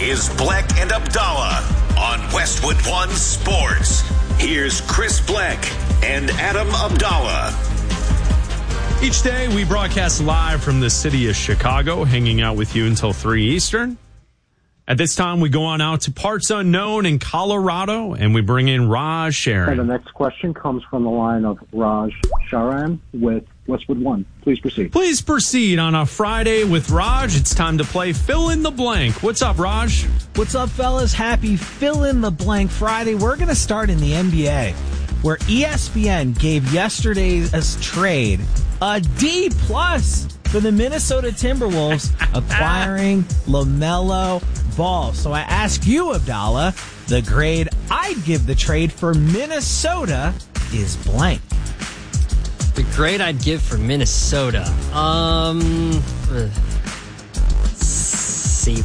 is Bleck and Abdallah on Westwood One Sports. Here's Chris Bleck and Adam Abdallah. Each day we broadcast live from the city of Chicago, hanging out with you until 3 Eastern. At this time, we go on out to parts unknown in Colorado, and we bring in Raj Sharan. And the next question comes from the line of Raj Sharan with Westwood One. Please proceed. Please proceed on a Friday with Raj. It's time to play Fill in the Blank. What's up, Raj? What's up, fellas? Happy Fill in the Blank Friday. We're going to start in the NBA, where ESPN gave yesterday's trade a D+ for the Minnesota Timberwolves acquiring LaMelo Ball. So I ask you, Abdallah, the grade I'd give the trade for Minnesota is blank. The grade I'd give for Minnesota, C+.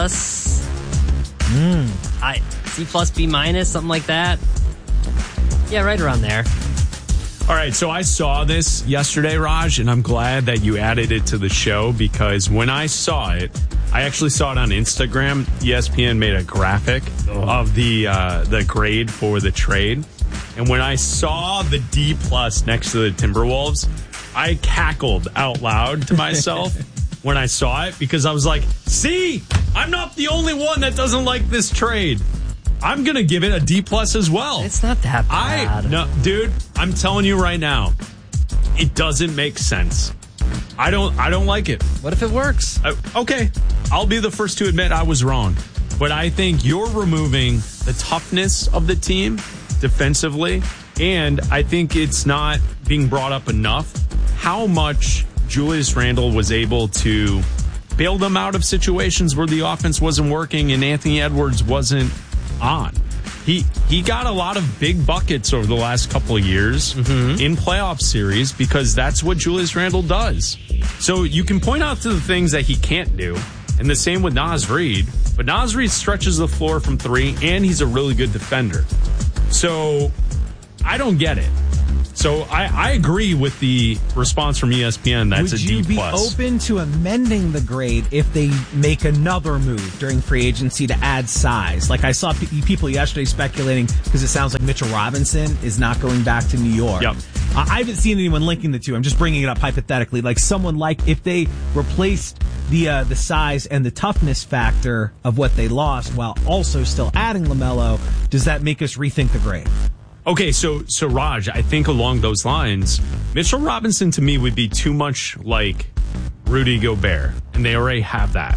C+, B-, something like that. Yeah, right around there. All right, so I saw this yesterday, Raj, and I'm glad that you added it to the show because when I saw it, I actually saw it on Instagram. ESPN made a graphic of the grade for the trade. And when I saw the D+ next to the Timberwolves, I cackled out loud to myself when I saw it because I was like, see, I'm not the only one that doesn't like this trade. I'm going to give it a D+ as well. It's not that bad. No, dude, I'm telling you right now, it doesn't make sense. I don't like it. What if it works? Okay, I'll be the first to admit I was wrong. But I think you're removing the toughness of the team defensively, and I think it's not being brought up enough how much Julius Randle was able to bail them out of situations where the offense wasn't working and Anthony Edwards wasn't on. He got a lot of big buckets over the last couple of years in playoff series because that's what Julius Randle does. So you can point out to the things that he can't do, and the same with Naz Reid, but Naz Reid stretches the floor from three, and he's a really good defender. So I don't get it. So I agree with the response from ESPN. That's a D+. Would you be open to amending the grade if they make another move during free agency to add size? Like I saw people yesterday speculating because it sounds like Mitchell Robinson is not going back to New York. Yep. I haven't seen anyone linking the two. I'm just bringing it up hypothetically. Like someone like if they replaced the size and the toughness factor of what they lost while also still adding LaMelo, does that make us rethink the grade? Okay, so Raj, I think along those lines, Mitchell Robinson to me would be too much like Rudy Gobert, and they already have that.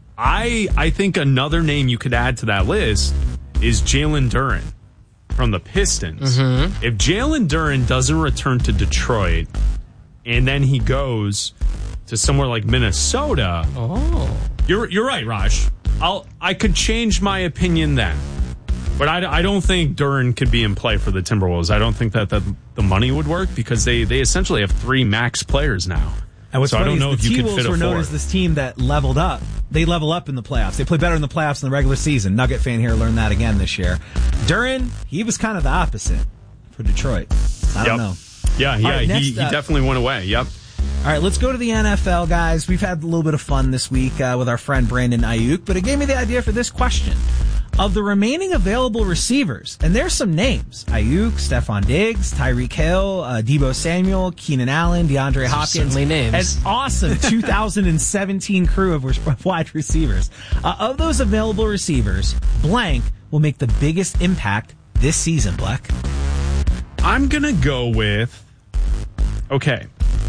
I think another name you could add to that list is Jalen Duren from the Pistons. If Jalen Duren doesn't return to Detroit, and then he goes to somewhere like Minnesota, you're right, Raj. I could change my opinion then. But I don't think Duren could be in play for the Timberwolves. I don't think that the money would work because they essentially have three max players now. And what's so funny I don't know is if the you could fit a T-Wolves were known fourth. as this team that leveled up. They level up in the playoffs. They play better in the playoffs than the regular season. Nugget fan here learned that again this year. Duren, he was kind of the opposite for Detroit. I don't know. Yeah, right, he definitely went away. Yep. All right, let's go to the NFL, guys. We've had a little bit of fun this week with our friend Brandon Ayuk, but it gave me the idea for this question. Of the remaining available receivers, and there's some names, Ayuk, Stephon Diggs, Tyreek Hill, Deebo Samuel, Keenan Allen, DeAndre Hopkins. Certainly names. An awesome 2017 crew of wide receivers. Of those available receivers, blank will make the biggest impact this season, Black. I'm going to go with, okay,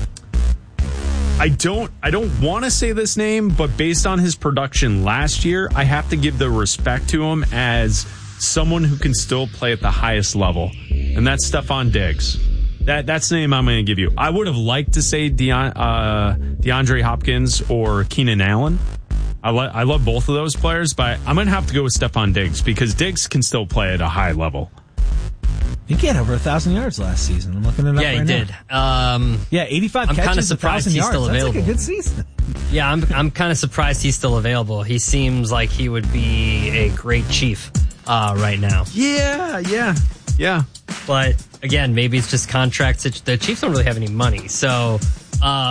I don't want to say this name, but based on his production last year, I have to give the respect to him as someone who can still play at the highest level, and that's Stephon Diggs. That's the name I'm going to give you. I would have liked to say DeAndre Hopkins or Keenan Allen. I love both of those players, but I'm going to have to go with Stephon Diggs because Diggs can still play at a high level. He had over 1,000 yards last season. I'm looking it up right now. He did. 85 I'm catches, kinda surprised 1,000 he's yards. still That's available. like a good season. Yeah, I'm kind of surprised he's still available. He seems like he would be a great Chief right now. Yeah. But again, maybe it's just contracts. The Chiefs don't really have any money, so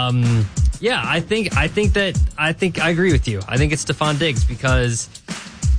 I think I agree with you. I think it's Stephon Diggs because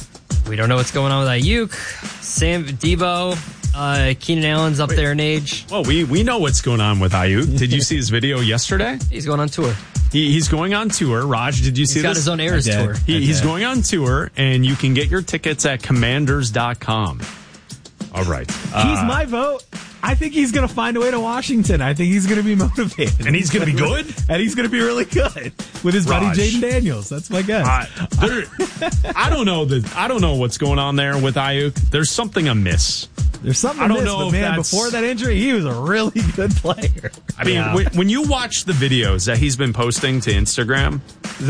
We don't know what's going on with Ayuk, Sam Debo, Keenan Allen's up there in age. Well, we know what's going on with Ayuk. Did you see his video yesterday? He's going on tour. He's going on tour. Raj, did you see this? He's got his own Eras tour. He's going on tour, and you can get your tickets at commanders.com. All right. He's my vote. I think he's going to find a way to Washington. I think he's going to be motivated. And he's going to be good? And he's going to be really good with his buddy Jaden Daniels. That's my guess. I don't know what's going on there with Ayuk. There's something amiss. There's something amiss, but man, before that injury, he was a really good player. I mean, when you watch the videos that he's been posting to Instagram,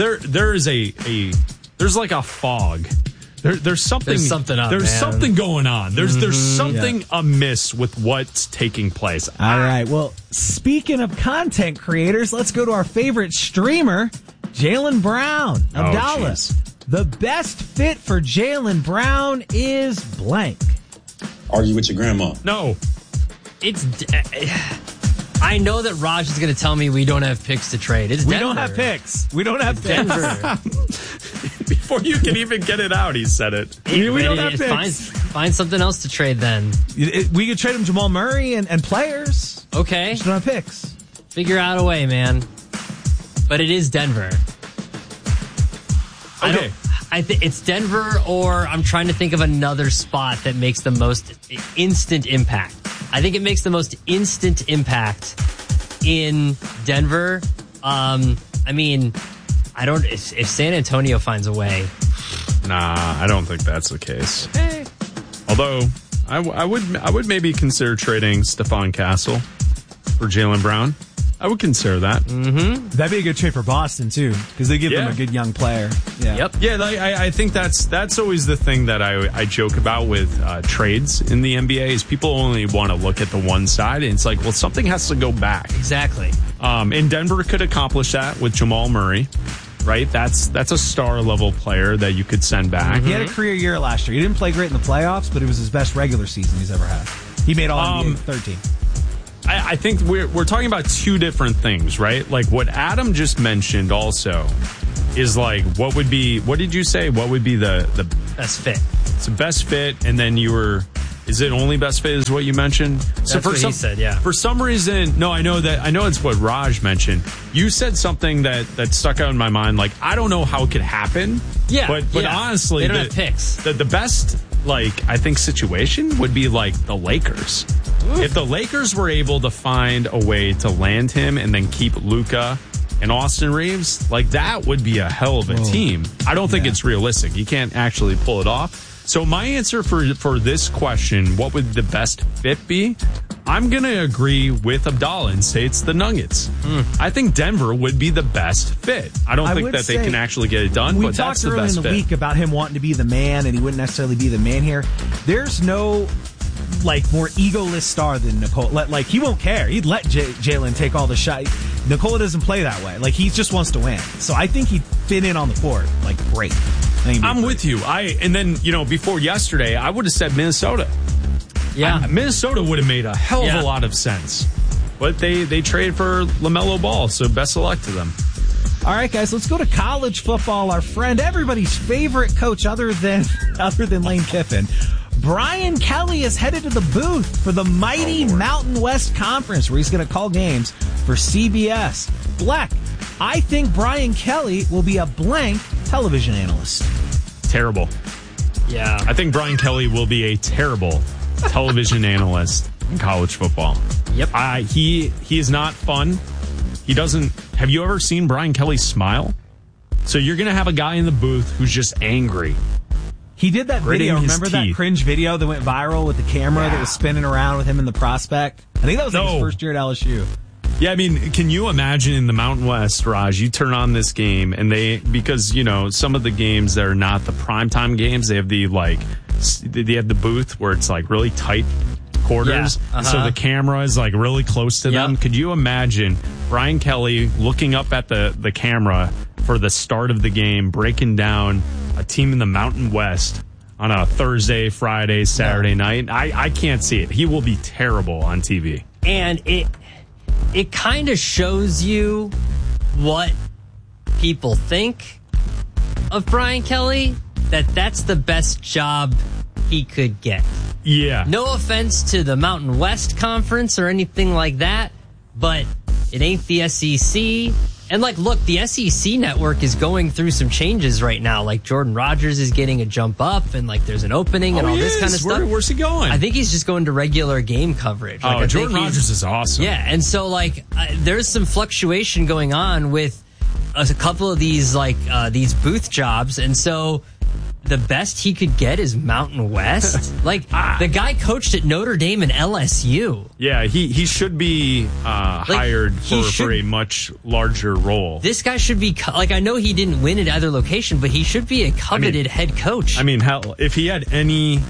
there's like a fog. There's something going on. There's something amiss with what's taking place. All right. Well, speaking of content creators, let's go to our favorite streamer, Jaylen Brown. Abdallah. The best fit for Jaylen Brown is blank. Argue with your grandma. No. I know that Raj is going to tell me we don't have picks to trade. It's Denver. We don't have picks. We don't have Denver. Before you can even get it out, he said it. We don't have picks. Find something else to trade then. We could trade him Jamal Murray and players. Okay. Just don't have picks. Figure out a way, man. But it is Denver. Okay. I think it's Denver, or I'm trying to think of another spot that makes the most instant impact. I think it makes the most instant impact in Denver. If San Antonio finds a way. Nah, I don't think that's the case. Although I would maybe consider trading Stephon Castle for Jaylen Brown. I would consider that. Mm-hmm. That'd be a good trade for Boston too, because they give them a good young player. Yeah. Yep. Yeah, I think that's always the thing that I joke about with trades in the NBA is people only want to look at the one side, and it's like, well, something has to go back. Exactly. And Denver could accomplish that with Jamal Murray. Right, that's a star level player that you could send back. Mm-hmm. He had a career year last year. He didn't play great in the playoffs, but it was his best regular season he's ever had. He made all NBA 13. I think we're talking about two different things, right? Like what Adam just mentioned also is like what did you say? What would be the best fit? It's the best fit, and then is it only best fit is what you mentioned? That's what he said, yeah. For some reason, no, I know it's what Raj mentioned. You said something that stuck out in my mind. Like, I don't know how it could happen. Yeah. But honestly, they don't have picks. The best, I think situation would be like the Lakers. Ooh. If the Lakers were able to find a way to land him and then keep Luka and Austin Reeves, that would be a hell of a team. I don't think it's realistic. You can't actually pull it off. So my answer for this question, what would the best fit be? I'm going to agree with Abdallah and say it's the Nuggets. I think Denver would be the best fit. I don't think that they can actually get it done, but that's the best fit. We talked earlier in the week about him wanting to be the man, and he wouldn't necessarily be the man here. There's no more egoless star than Nikola. He won't care. He'd let Jaylen take all the shots. Nikola doesn't play that way. He just wants to win. So I think he'd fit in on the court great. I'm with you. And then, before yesterday, I would have said Minnesota. Yeah. Minnesota would have made a hell of a lot of sense. But they traded for LaMelo Ball, so best of luck to them. All right, guys, let's go to college football. Our friend, everybody's favorite coach other than Lane Kiffin. Brian Kelly is headed to the booth for the mighty Mountain West Conference, where he's going to call games for CBS. Black, I think Brian Kelly will be a blank television analyst. Terrible. Yeah. I think Brian Kelly will be a terrible television analyst in college football. Yep. He is not fun. He doesn't. Have you ever seen Brian Kelly smile? So you're going to have a guy in the booth who's just angry. He did that video. Remember that cringe video that went viral with the camera that was spinning around with him in the prospect? I think that was his first year at LSU. Yeah, I mean, can you imagine in the Mountain West, Raj, you turn on this game and because some of the games that are not the primetime games, they have the booth where it's really tight quarters. Yeah. So the camera is really close to them. Could you imagine Brian Kelly looking up at the camera for the start of the game, breaking down a team in the Mountain West on a Thursday, Friday, Saturday night? I can't see it. He will be terrible on TV. And it kind of shows you what people think of Brian Kelly. that that's the best job he could get. Yeah. No offense to the Mountain West Conference or anything like that, but it ain't the SEC. And look, the SEC network is going through some changes right now. Like Jordan Rodgers is getting a jump up, and there's an opening and all this kind of stuff. Where's he going? I think he's just going to regular game coverage. Jordan Rodgers is awesome. Yeah, and so there's some fluctuation going on with a couple of these these booth jobs, and so the best he could get is Mountain West. The guy coached at Notre Dame and LSU. Yeah, he should be hired for a much larger role. This guy should be, I know he didn't win at either location, but he should be a coveted head coach. I mean, hell, if he had any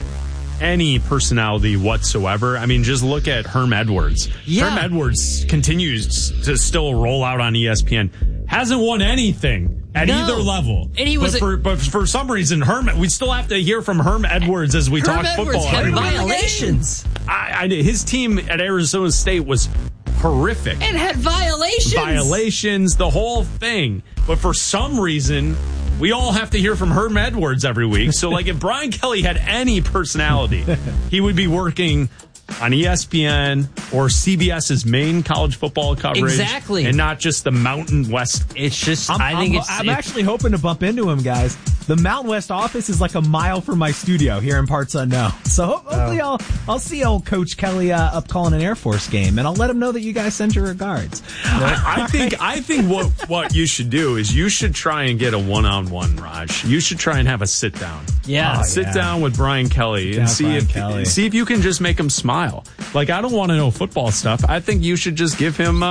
personality whatsoever, I mean, just look at Herm Edwards. Yeah. Herm Edwards continues to still roll out on ESPN. Hasn't won anything at either level. And he was but for some reason, we still have to hear from Herm Edwards as we talk football. Herm Edwards had violations. His team at Arizona State was horrific. And had violations. Violations, the whole thing. But for some reason, we all have to hear from Herm Edwards every week. So, if Brian Kelly had any personality, he would be working on ESPN or CBS's main college football coverage. Exactly. And not just the Mountain West. It's just, I'm actually hoping to bump into him, guys. The Mountain West office is like a mile from my studio here in Parts Unknown. So hopefully I'll see old Coach Kelly up calling an Air Force game, and I'll let him know that you guys send your regards. I think what you should do is you should try and get a one-on-one, Raj. You should try and have a sit-down. Yeah. Sit down with Brian Kelly and see if you can just make him smile. I don't want to know football stuff. I think you should just give him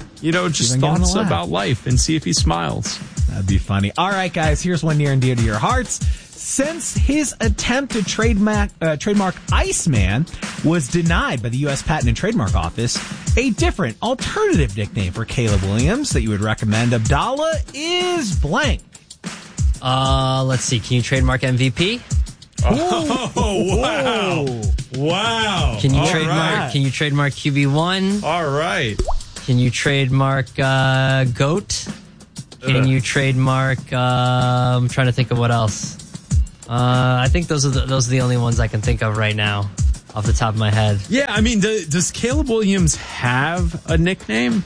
just thoughts about life and see if he smiles. That'd be funny. All right, guys, here's one near and dear to your hearts. Since his attempt to trademark Iceman was denied by the U.S. Patent and Trademark Office, a different alternative nickname for Caleb Williams that you would recommend, Abdallah, is blank. Let's see. Can you trademark MVP? Oh, wow. Can you Can you trademark QB1? All right. Can you trademark GOAT? Can you trademark? I'm trying to think of what else. I think those are the only ones I can think of right now, off the top of my head. Yeah, I mean, does Caleb Williams have a nickname?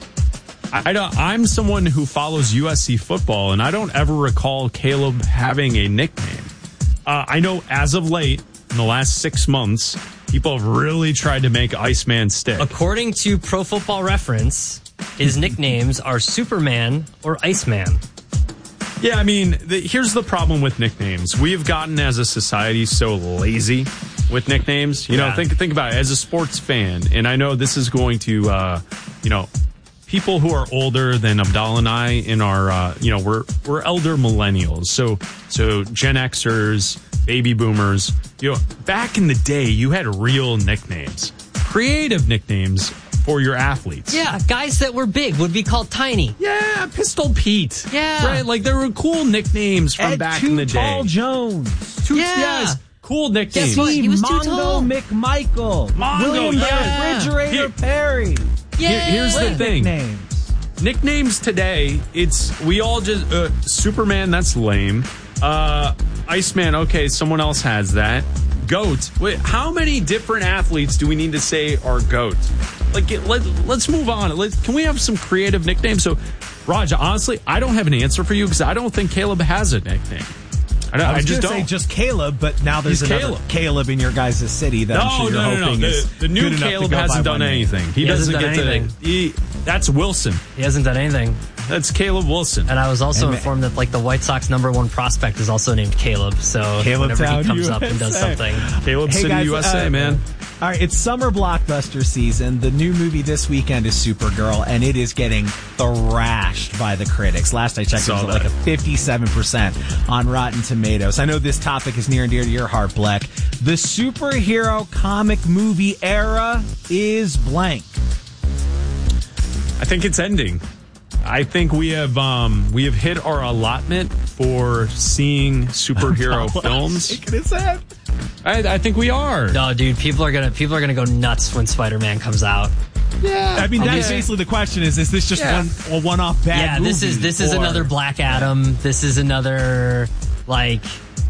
I'm someone who follows USC football, and I don't ever recall Caleb having a nickname. I know as of late, in the last 6 months, people have really tried to make Iceman stick. According to Pro Football Reference, his nicknames are Superman or Iceman. Yeah, I mean, here's the problem with nicknames. We have gotten as a society so lazy with nicknames. You know, think about it as a sports fan, and I know this is going to, people who are older than Abdallah and I in our, we're elder millennials. So Gen Xers, baby boomers, back in the day, you had real nicknames, creative nicknames for your athletes. Yeah, guys that were big would be called Tiny. Yeah, Pistol Pete. Yeah. Right, there were cool nicknames from back in the day. Tall Jones. Yes, cool nicknames. Guess what? He was too tall. McMichael. Mongo, William the Refrigerator Perry. Here's the thing. Nicknames today, we all just, Superman, that's lame. Iceman, okay, someone else has that. GOAT. Wait, how many different athletes do we need to say are GOAT? Let's move on. Can we have some creative nicknames? So, Raj, honestly, I don't have an answer for you because I don't think Caleb has a nickname. I just don't. Say just Caleb, but now there's another Caleb in your guys' city that I'm sure you're hoping is the new Caleb hasn't done anything. He doesn't get anything. That's Wilson. He hasn't done anything. That's Caleb Wilson. And I was also informed that the White Sox #1 prospect is also named Caleb. So whenever he comes up and does something, Caleb City, guys, USA, man. All right, it's summer blockbuster season. The new movie this weekend is Supergirl, and it is getting thrashed by the critics. Last I checked, it was like a 57% on Rotten Tomatoes. I know this topic is near and dear to your heart, Bleck. The superhero comic movie era is blank. I think it's ending. I think we have hit our allotment for seeing superhero films. I think we are. No, dude, people are gonna go nuts when Spider-Man comes out. Yeah, I mean that's basically the question: is this just a one-off bad movie? This is another Black Adam. This is another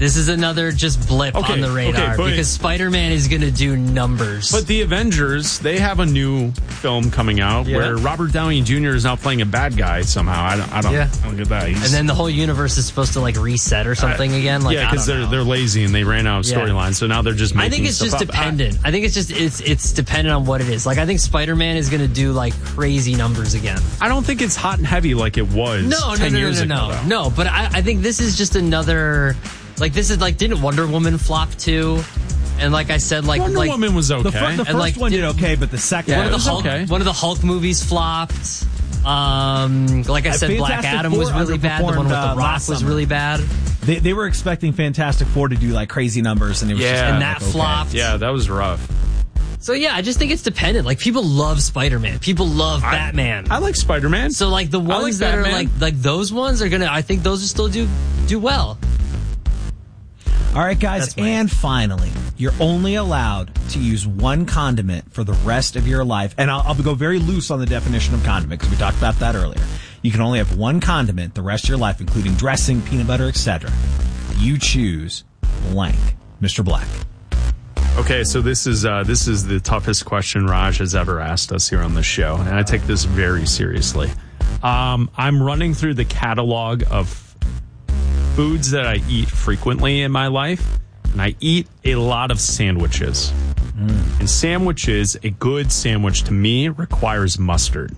This is another just blip on the radar because Spider-Man is going to do numbers. But the Avengers, they have a new film coming out where Robert Downey Jr. is now playing a bad guy somehow. I don't get that. And then the whole universe is supposed to like reset or something again. Like, because they're lazy and they ran out of storylines, so now they're just making I think it's stuff just up. dependent. I think it's just it's dependent on what it is. Like I think Spider-Man is going to do like crazy numbers again. I don't think it's hot and heavy like it was 10 years ago. No, but I think this is just another. Like this is like, didn't Wonder Woman flop too? And like I said, like Wonder Woman was okay. The first one did okay, but the second one of the Hulk movies flopped. Like I said, Black Adam was really bad. The one with The Rock was really bad. They were expecting Fantastic Four to do like crazy numbers, and it was just and that flopped. Yeah, that was rough. So yeah, I just think it's dependent. Like people love Spider-Man, people love Batman. I like Spider-Man. So like the ones that are like those ones are gonna. I think those will still do well. All right, guys, and finally, you're only allowed to use one condiment for the rest of your life. And I'll go very loose on the definition of condiment because we talked about that earlier. You can only have one condiment the rest of your life, including dressing, peanut butter, etc. You choose blank. Mr. Black. Okay, so this is the toughest question Raj has ever asked us here on the show, and I take this very seriously. I'm running through the catalog of foods that I eat frequently in my life, and I eat a lot of sandwiches. And sandwiches, a good sandwich to me requires mustard.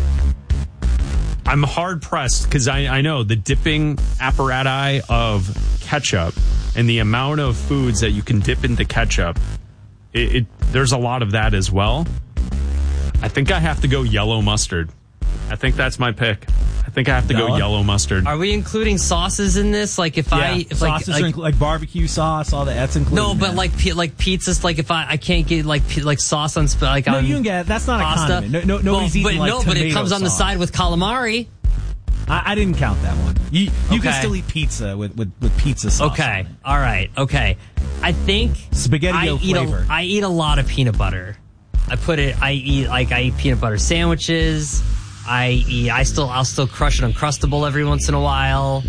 I'm hard pressed because I know the dipping apparatus of ketchup and the amount of foods that you can dip into ketchup, there's a lot of that as well. I think I have to go yellow mustard. I think that's my pick. I think I have to go yellow mustard. Are we including sauces in this? Like if sauces are like barbecue sauce, all that's included. No, but like pizzas. Like if I can't get like sauce on like no, on you can get that's not pasta. a condiment. No, nobody's eating like tomato but it comes on the sauce. side with calamari. I didn't count that one. You can still eat pizza with pizza sauce. Okay, all right, okay. I think SpaghettiO flavor. I eat a lot of peanut butter. I eat peanut butter sandwiches. I'll still crush an Uncrustable every once in a while.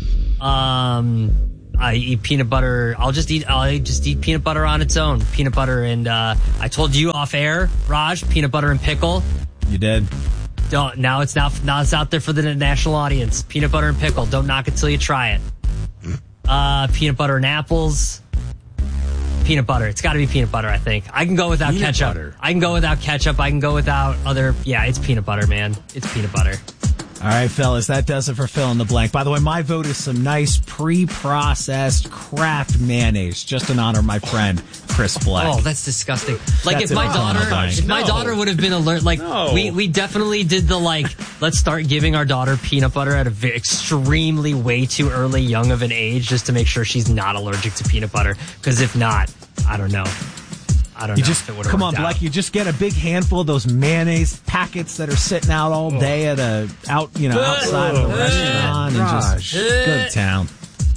I eat peanut butter. I'll just eat peanut butter on its own. Peanut butter and I told you off air, Raj, peanut butter and pickle. You did. Now it's out there for the national audience. Peanut butter and pickle. Don't knock it till you try it. Peanut butter and apples. Peanut butter. It's got to be peanut butter, I think. I can go without ketchup. I can go without ketchup. I can go without other... Yeah, it's peanut butter, man. It's peanut butter. All right, fellas, that does it for Fill in the Blank. By the way, my vote is some nice pre-processed Kraft mayonnaise, just in honor of my friend, Chris Black. Oh, that's disgusting. Like, if my daughter would have been alert, like, we definitely did the, like, let's start giving our daughter peanut butter at a extremely way too early, young of an age, just to make sure she's not allergic to peanut butter. Because if not, I don't know. Come on, Black. You just get a big handful of those mayonnaise packets that are sitting out all day outside of a restaurant, and just good town.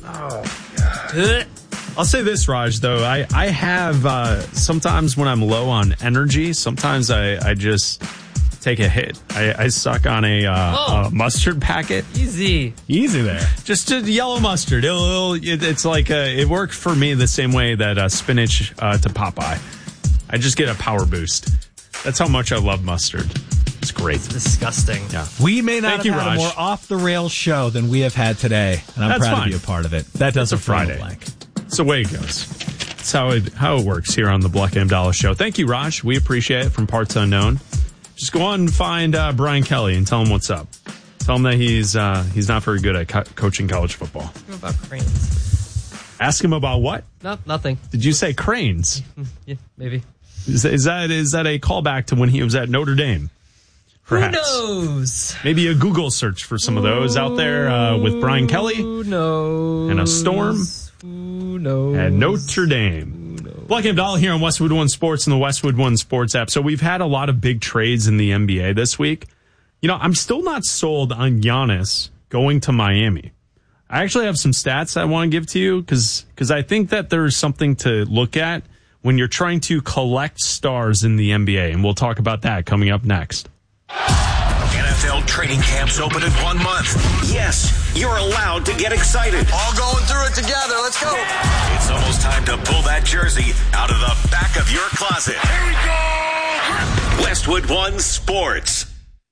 I'll say this, Raj, though. I have sometimes when I'm low on energy, sometimes I just take a hit. I suck on a mustard packet. Easy there. Just a yellow mustard. It's like it worked for me the same way that spinach to Popeye. I just get a power boost. That's how much I love mustard. It's great. It's disgusting. Yeah. We may not have had a more off-the-rails show than we have had today, and I'm proud to be a part of it. That does it for Friday. It's the way it goes. It's how it works here on the Black and Abdallah Show. Thank you, Raj. We appreciate it from Parts Unknown. Just go on and find Brian Kelly and tell him what's up. Tell him that he's not very good at coaching college football. Ask him about cranes. Ask him about what? No, nothing. Did you say cranes? Yeah, maybe. Is that a callback to when he was at Notre Dame? Perhaps. Who knows? Maybe a Google search for some of those out there with Brian Kelly. Who knows? And a storm. Who knows? At Notre Dame. Black and Abdallah here on Westwood One Sports and the Westwood One Sports app. So we've had a lot of big trades in the NBA this week. I'm still not sold on Giannis going to Miami. I actually have some stats I want to give to you because I think that there's something to look at when you're trying to collect stars in the NBA. And we'll talk about that coming up next. And NFL training camps open in 1 month. Yes, you're allowed to get excited. All going through it together. Let's go. It's almost time to pull that jersey out of the back of your closet. Here we go. Westwood One Sports.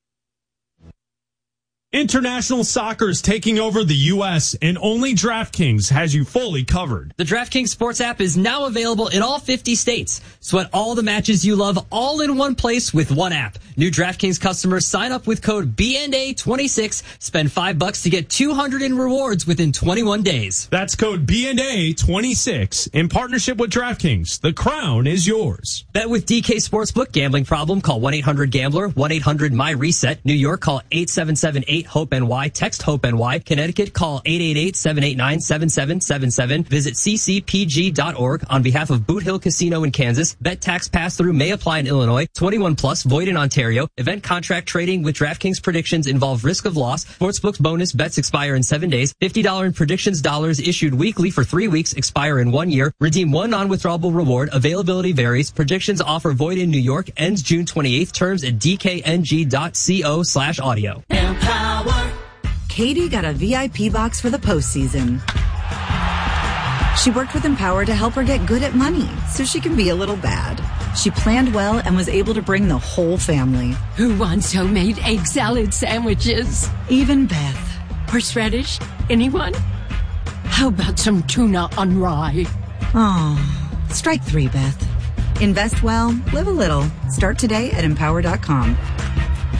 International soccer is taking over the U.S., and only DraftKings has you fully covered. The DraftKings Sports app is now available in all 50 states. Sweat all the matches you love all in one place with one app. New DraftKings customers sign up with code BNA26, spend $5 to get $200 in rewards within 21 days. That's code BNA26 in partnership with DraftKings. The crown is yours. Bet with DK Sportsbook. Gambling problem? Call 1-800-GAMBLER, 1-800-MY-RESET. New York, call 877-8-HOPE-NY. Text HOPE-NY. Connecticut, call 888-789-7777. Visit ccpg.org. On behalf of Boot Hill Casino in Kansas, bet tax pass-through may apply in Illinois. 21 plus, void in Ontario. Event contract trading with DraftKings predictions involve risk of loss. Sportsbook's bonus bets expire in 7 days. $50 in predictions dollars issued weekly for 3 weeks, expire in 1 year. Redeem one non-withdrawable reward. Availability varies. Predictions offer void in New York. Ends June 28th. Terms at dkng.co/audio. Empower. Katie got a VIP box for the postseason. She worked with Empower to help her get good at money so she can be a little bad. She planned well and was able to bring the whole family. Who wants homemade egg salad sandwiches? Even Beth. Horseradish? Anyone? How about some tuna on rye? Oh, strike 3, Beth. Invest well, live a little. Start today at Empower.com.